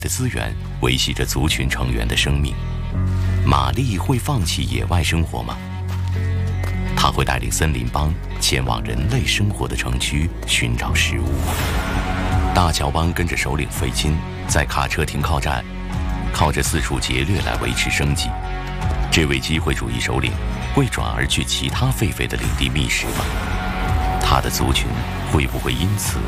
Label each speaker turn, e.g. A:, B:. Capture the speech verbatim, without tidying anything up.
A: 的资源维系着族群成员的生命。玛丽会放弃野外生活吗？她会带领森林帮前往人类生活的城区寻找食物。大乔帮跟着首领费金在卡车停靠站，靠着四处劫掠来维持生计。这位机会主义首领会转而去其他狒狒的领地觅食吗？他的族群会不会因此